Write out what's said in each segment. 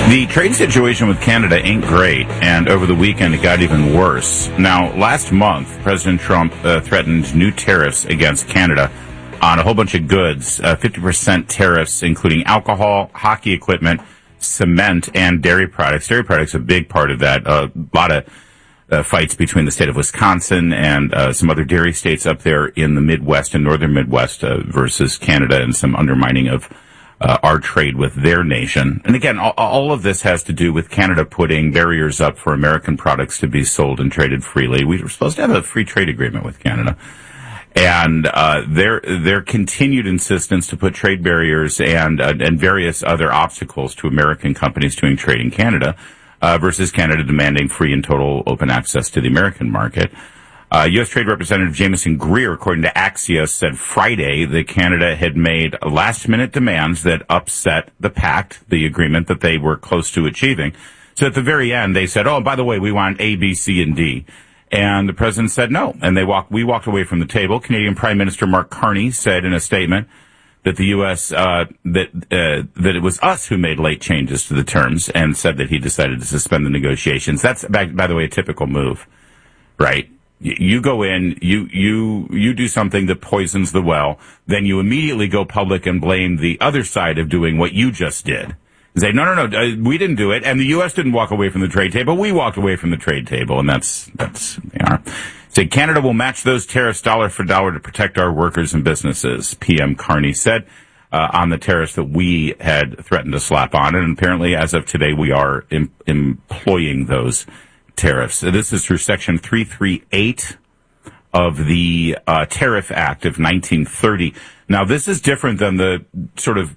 The trade situation with Canada ain't great, and over the weekend it got even worse. Now, last month, President Trump threatened new tariffs against Canada on a whole bunch of goods, 50% tariffs, including alcohol, hockey equipment, cement, and dairy products. Dairy products are a big part of that. A lot of fights between the state of Wisconsin and some other dairy states up there in the Midwest and northern Midwest versus Canada, and some undermining of our trade with their nation. And again, all of this has to do with Canada putting barriers up for American products to be sold and traded freely. We were supposed to have a free trade agreement with Canada. And their continued insistence to put trade barriers and various other obstacles to American companies doing trade in Canada, versus Canada demanding free and total open access to the American market. U.S. Trade Representative Jameson Greer, according to Axios, said Friday that Canada had made last-minute demands that upset the pact, the agreement that they were close to achieving. So at the very end, they said, oh, by the way, we want A, B, C, and D. And the president said no, and we walked away from the table. Canadian Prime Minister Mark Carney said in a statement that the U.S., that it was us who made late changes to the terms, and said that he decided to suspend the negotiations. That's, by the way, a typical move, right? You go in, you do something that poisons the well, then you immediately go public and blame the other side of doing what you just did. Say, no, we didn't do it, and the U.S. didn't walk away from the trade table. We walked away from the trade table, and that's they are. Say, Canada will match those tariffs dollar for dollar to protect our workers and businesses, PM Carney said, on the tariffs that we had threatened to slap on, and apparently, as of today, we are employing those tariffs. This is through Section 338 of the Tariff Act of 1930. Now, this is different than the sort of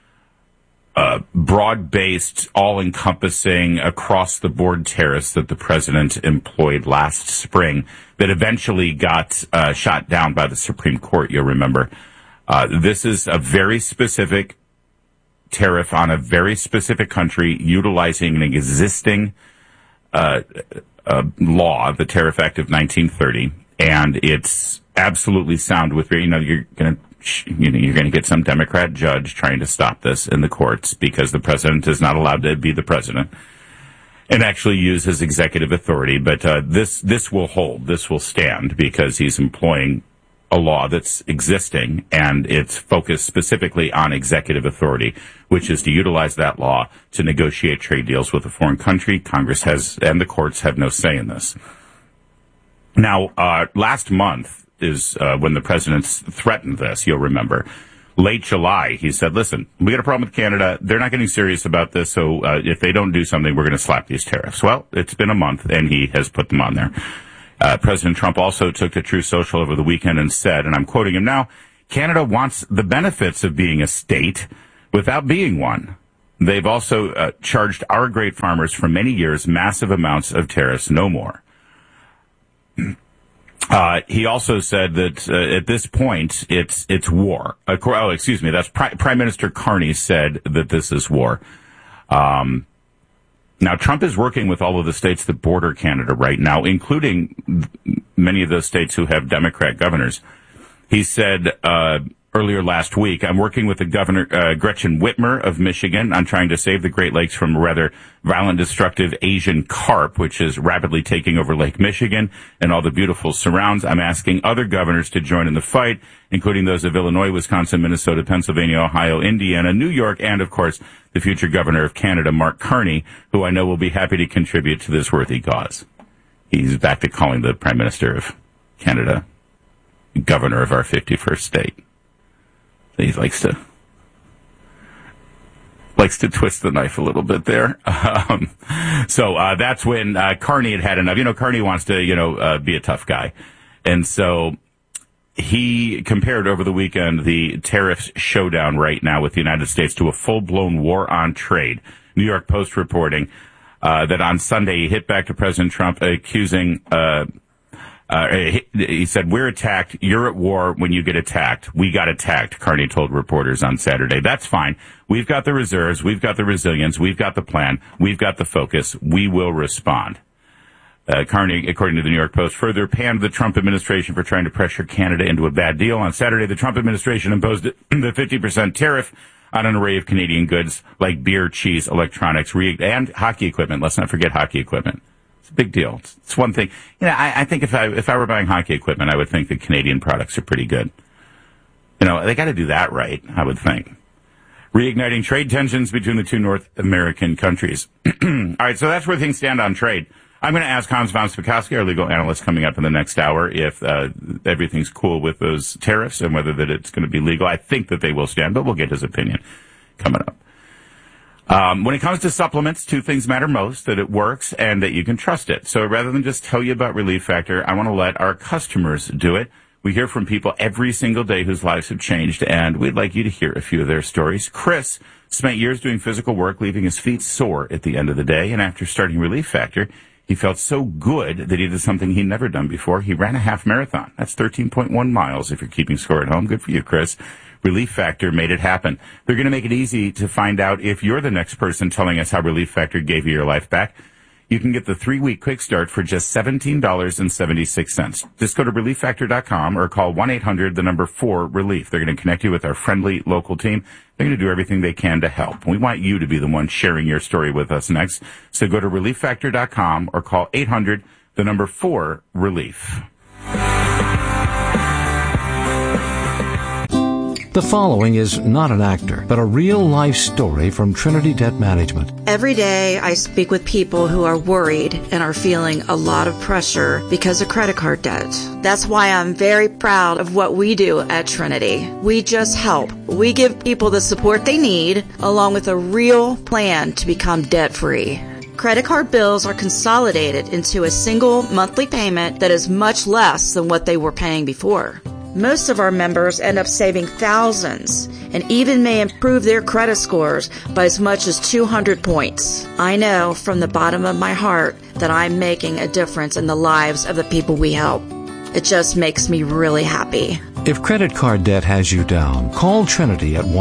broad-based, all-encompassing, across-the-board tariffs that the president employed last spring that eventually got shot down by the Supreme Court, you'll remember. This is a very specific tariff on a very specific country utilizing an existing law, the Tariff Act of 1930, and it's absolutely sound. With you're going to get some Democrat judge trying to stop this in the courts because the president is not allowed to be the president and actually use his executive authority. But this will hold, this will stand, because he's employing a law that's existing, and it's focused specifically on executive authority, which is to utilize that law to negotiate trade deals with a foreign country. Congress has, and the courts have, no say in this. Now, last month is when the president threatened this, you'll remember. Late July, he said, listen, we got a problem with Canada. They're not getting serious about this, so if they don't do something, we're going to slap these tariffs. Well, it's been a month, and he has put them on there. President Trump also took to Truth Social over the weekend and said, and I'm quoting him now, Canada wants the benefits of being a state without being one. They've also charged our great farmers for many years massive amounts of tariffs, no more. He also said that at this point, it's war. That's Prime Minister Carney said that this is war. Now, Trump is working with all of the states that border Canada right now, including many of those states who have Democrat governors. He said earlier last week, I'm working with the governor, Gretchen Whitmer of Michigan, on trying to save the Great Lakes from a rather violent, destructive Asian carp, which is rapidly taking over Lake Michigan and all the beautiful surrounds. I'm asking other governors to join in the fight, including those of Illinois, Wisconsin, Minnesota, Pennsylvania, Ohio, Indiana, New York, and, of course, the future governor of Canada, Mark Carney, who I know will be happy to contribute to this worthy cause. He's back to calling the Prime Minister of Canada governor of our 51st state. He likes to twist the knife a little bit there. So that's when Carney had enough. Carney wants to, be a tough guy. And so he compared over the weekend the tariffs showdown right now with the United States to a full-blown war on trade. New York Post reporting that on Sunday he hit back to President Trump accusing he said, we're attacked. You're at war when you get attacked. We got attacked, Carney told reporters on Saturday. That's fine. We've got the reserves. We've got the resilience. We've got the plan. We've got the focus. We will respond. Carney, according to the New York Post, further panned the Trump administration for trying to pressure Canada into a bad deal. On Saturday, the Trump administration imposed the 50% tariff on an array of Canadian goods like beer, cheese, electronics, and hockey equipment. Let's not forget hockey equipment. It's a big deal. It's one thing. I think if I were buying hockey equipment, I would think that Canadian products are pretty good. They got to do that right, I would think. Reigniting trade tensions between the two North American countries. All right, so that's where things stand on trade. I'm going to ask Hans von Spakovsky, our legal analyst, coming up in the next hour, if everything's cool with those tariffs and whether that it's going to be legal. I think that they will stand, but we'll get his opinion coming up. When it comes to supplements, two things matter most: that it works and that you can trust it. So rather than just tell you about Relief Factor, I want to let our customers do it. We hear from people every single day whose lives have changed, and we'd like you to hear a few of their stories. Chris spent years doing physical work, leaving his feet sore at the end of the day, and after starting Relief Factor, he felt so good that he did something he'd never done before. He ran a half marathon. That's 13.1 miles if you're keeping score at home. Good for you, Chris. Relief Factor made it happen. They're going to make it easy to find out if you're the next person telling us how Relief Factor gave you your life back. You can get the 3-week quick start for just $17.76. Just go to ReliefFactor.com or call 1-800-4RELIEF. They're going to connect you with our friendly local team. They're going to do everything they can to help. We want you to be the one sharing your story with us next. So go to ReliefFactor.com or call 800-4RELIEF. The following is not an actor, but a real-life story from Trinity Debt Management. Every day I speak with people who are worried and are feeling a lot of pressure because of credit card debt. That's why I'm very proud of what we do at Trinity. We just help. We give people the support they need, along with a real plan to become debt-free. Credit card bills are consolidated into a single monthly payment that is much less than what they were paying before. Most of our members end up saving thousands and even may improve their credit scores by as much as 200 points. I know from the bottom of my heart that I'm making a difference in the lives of the people we help. It just makes me really happy. If credit card debt has you down, call Trinity at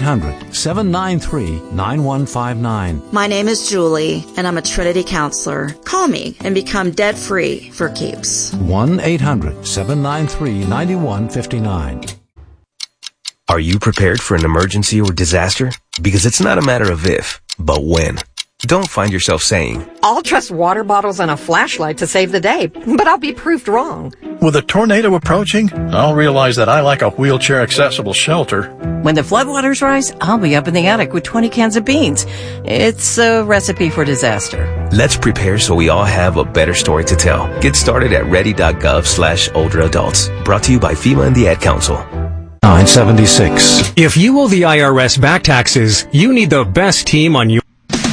1-800-793-9159. My name is Julie, and I'm a Trinity counselor. Call me and become debt-free for keeps. 1-800-793-9159. Are you prepared for an emergency or disaster? Because it's not a matter of if, but when. Don't find yourself saying, I'll trust water bottles and a flashlight to save the day, but I'll be proved wrong. With a tornado approaching, I'll realize that I lack a wheelchair-accessible shelter. When the floodwaters rise, I'll be up in the attic with 20 cans of beans. It's a recipe for disaster. Let's prepare so we all have a better story to tell. Get started at ready.gov/older adults. Brought to you by FEMA and the Ad Council. 976. If you owe the IRS back taxes, you need the best team on your...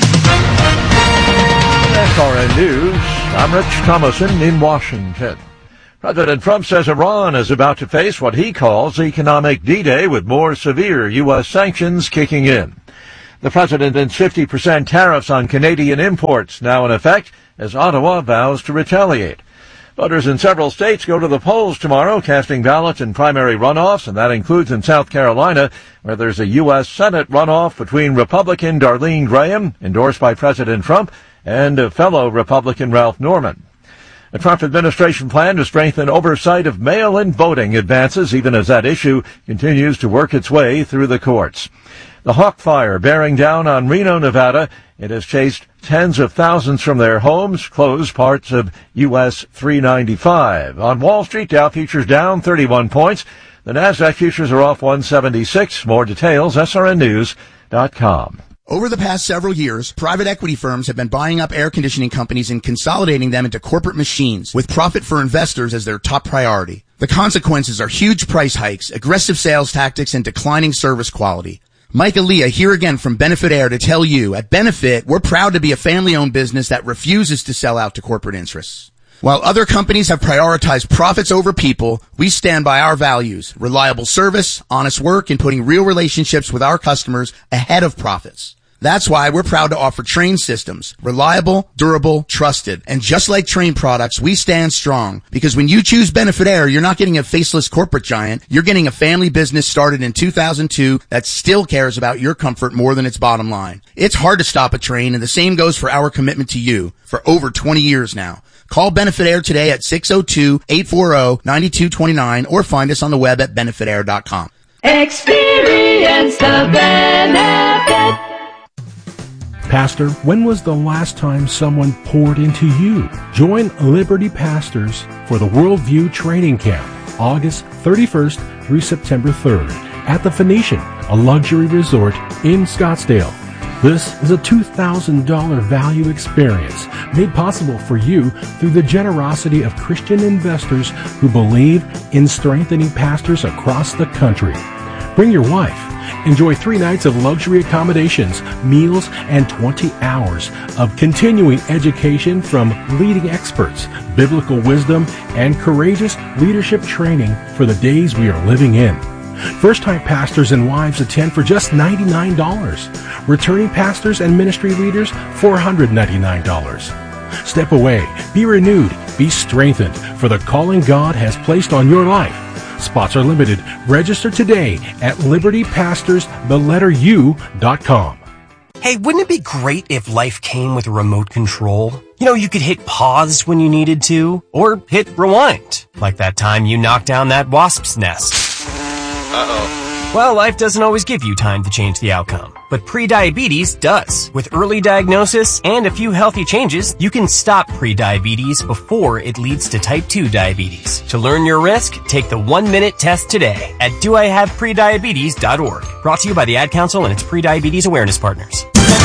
SRN News, I'm Rich Thomason in Washington. President Trump says Iran is about to face what he calls economic D-Day with more severe U.S. sanctions kicking in. The president's 50% tariffs on Canadian imports now in effect as Ottawa vows to retaliate. Voters in several states go to the polls tomorrow, casting ballots in primary runoffs, and that includes in South Carolina, where there's a U.S. Senate runoff between Republican Darlene Graham, endorsed by President Trump, and a fellow Republican Ralph Norman. The Trump administration plan to strengthen oversight of mail-in voting advances, even as that issue continues to work its way through the courts. The Hawk Fire bearing down on Reno, Nevada. It has chased tens of thousands from their homes, closed parts of US 395. On Wall Street, Dow futures down 31 points. The Nasdaq futures are off 176. More details, srnnews.com. Over the past several years, private equity firms have been buying up air conditioning companies and consolidating them into corporate machines, with profit for investors as their top priority. The consequences are huge price hikes, aggressive sales tactics, and declining service quality. Mike Aaliyah here again from Benefit Air to tell you, at Benefit, we're proud to be a family-owned business that refuses to sell out to corporate interests. While other companies have prioritized profits over people, we stand by our values: reliable service, honest work, and putting real relationships with our customers ahead of profits. That's why we're proud to offer Trane systems. Reliable, durable, trusted. And just like Trane products, we stand strong. Because when you choose Benefit Air, you're not getting a faceless corporate giant. You're getting a family business started in 2002 that still cares about your comfort more than its bottom line. It's hard to stop a Trane, and the same goes for our commitment to you for over 20 years now. Call Benefit Air today at 602-840-9229 or find us on the web at benefitair.com. Experience the benefit. Pastor, when was the last time someone poured into you? Join Liberty Pastors for the Worldview Training Camp, August 31st through September 3rd at the Phoenician, a luxury resort in Scottsdale. This is a $2,000 value experience made possible for you through the generosity of Christian investors who believe in strengthening pastors across the country. Bring your wife. Enjoy 3 nights of luxury accommodations, meals, and 20 hours of continuing education from leading experts, biblical wisdom, and courageous leadership training for the days we are living in. First-time pastors and wives attend for just $99. Returning pastors and ministry leaders, $499. Step away, be renewed, be strengthened for the calling God has placed on your life. Spots are limited. Register today at libertypastors.com. Hey, wouldn't it be great if life came with a remote control? You know, you could hit pause when you needed to, or hit rewind, like that time you knocked down that wasp's nest. Uh-oh. Well, life doesn't always give you time to change the outcome, but prediabetes does. With early diagnosis and a few healthy changes, you can stop prediabetes before it leads to type 2 diabetes. To learn your risk, take the 1-minute test today at doihaveprediabetes.org. Brought to you by the Ad Council and its prediabetes awareness partners.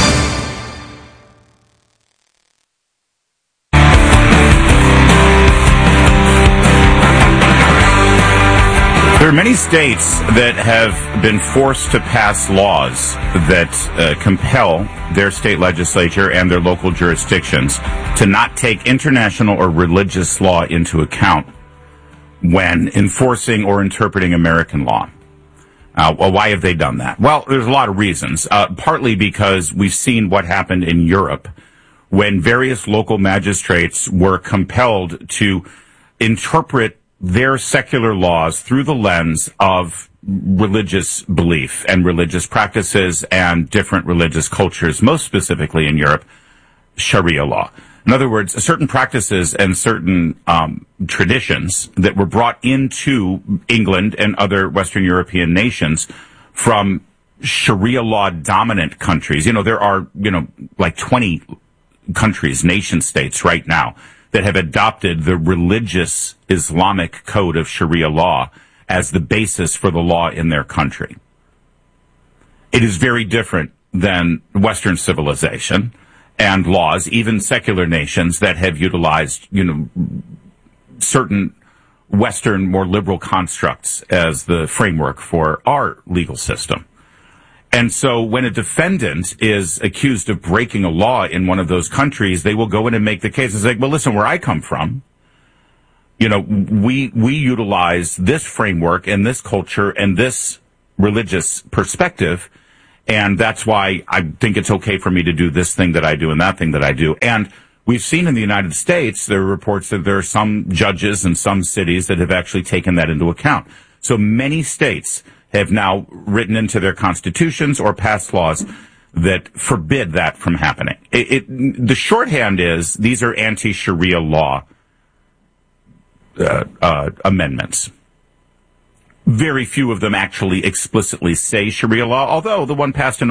There are many states that have been forced to pass laws that compel their state legislature and their local jurisdictions to not take international or religious law into account when enforcing or interpreting American law. Well, why have they done that? Well, there's a lot of reasons. Partly because we've seen what happened in Europe when various local magistrates were compelled to interpret their secular laws through the lens of religious belief and religious practices and different religious cultures, most specifically in Europe, Sharia law. In other words, certain practices and certain traditions that were brought into England and other Western European nations from Sharia law dominant countries. You know, there are, like 20 countries, nation states right now that have adopted the religious Islamic code of Sharia law as the basis for the law in their country. It is very different than Western civilization and laws, even secular nations that have utilized, certain Western, more liberal constructs as the framework for our legal system. And so when a defendant is accused of breaking a law in one of those countries, they will go in and make the case and say, well, listen, where I come from, we utilize this framework and this culture and this religious perspective, and that's why I think it's okay for me to do this thing that I do and that thing that I do. And we've seen in the United States, there are reports that there are some judges in some cities that have actually taken that into account. So many states have now written into their constitutions or passed laws that forbid that from happening. The shorthand is these are anti-Sharia law amendments. Very few of them actually explicitly say Sharia law, although the one passed in